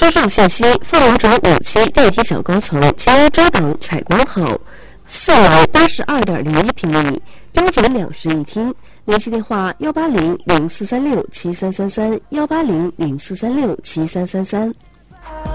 车上信息：凤凰城5期电梯小高层，经遮挡采光好，4楼82.01平米，标准2室1厅。联系电话：18004367333，18004367333。